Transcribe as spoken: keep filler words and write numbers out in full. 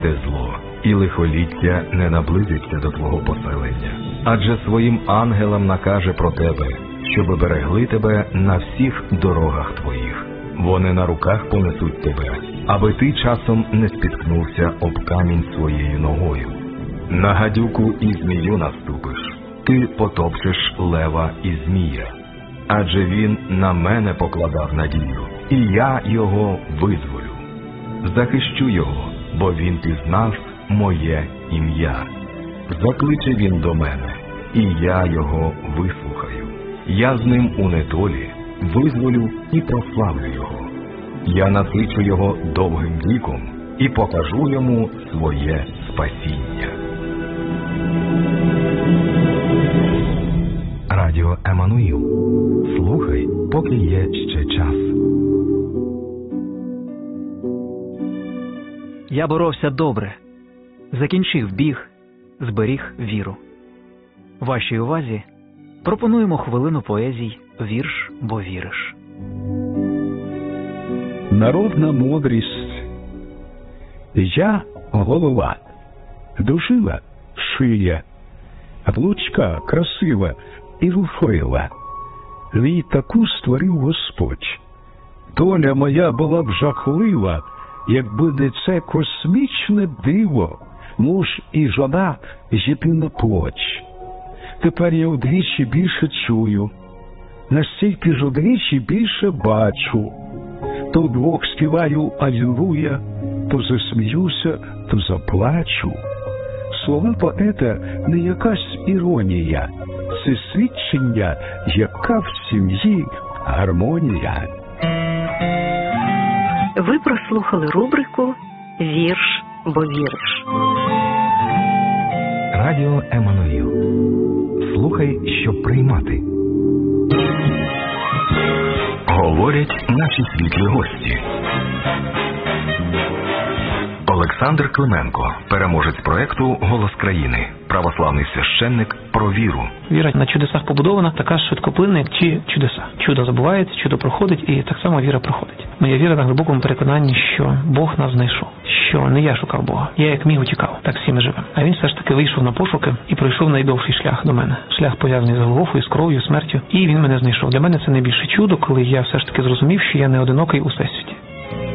те зло, і лихоліття не наблизиться до твого поселення. Адже своїм ангелам накаже про тебе, щоби берегли тебе на всіх дорогах твоїх. Вони на руках понесуть тебе, аби ти часом не спіткнувся об камінь своєю ногою. На гадюку і змію наступиш, ти потопчеш лева і змія. Адже він на мене покладав надію, і я його визволю. Захищу його, бо він пізнав моє ім'я. Закличе він до мене, і я його вислухаю. Я з ним у недолі визволю і прославлю його. Я насичу його довгим віком і покажу йому своє спасіння. Радіо Еммануїл. Слухай, поки є ще час. Я боровся добре, закінчив біг, зберіг віру. Вашій увазі пропонуємо хвилину поезій «Вірш, бо віриш». Народна мудрість. Я голова, дужила шия, облучка красива і руфила. Вій таку створив Господь. Доля моя була б жахлива, якби не це космічне диво, муж і жона, єдина плоть. Тепер я вдвічі більше чую, настільки ж вдвічі більше бачу. То вдвох співаю алілуя, то засміюся, то заплачу. Слова поета не якась іронія, це свідчення, яка в сім'ї гармонія. Ви прослухали рубрику «Вірш, бо віриш». Радіо Еммануїл. Слухай, щоб приймати. Говорять наші світлі гості. Олександр Клименко, переможець проекту «Голос країни», православний священник про віру. Віра на чудесах побудована, така швидкоплинна, як ті чудеса. Чудо забувається, чудо проходить, і так само віра проходить. Моя віра на глибокому переконанні, що Бог нас знайшов. Що не я шукав Бога, я як міг утікав, так всі ми живемо. А він все ж таки вийшов на пошуки і пройшов найдовший шлях до мене. Шлях пов'язаний з Голгофою, з кров'ю, смертю. І він мене знайшов. Для мене це найбільше чудо, коли я все ж таки зрозумів, що я не одинокий у всесвіті.